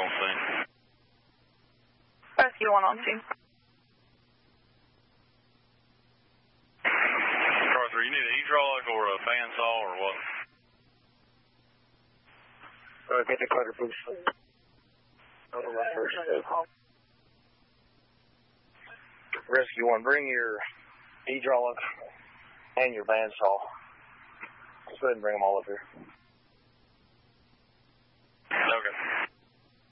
on scene. Rescue 1 on scene. Arthur, you need a hydraulic or a bandsaw or what? Get the cutter, please. Rescue 1, bring your hydraulic and your bandsaw. Let's go ahead and bring them all up here. Okay.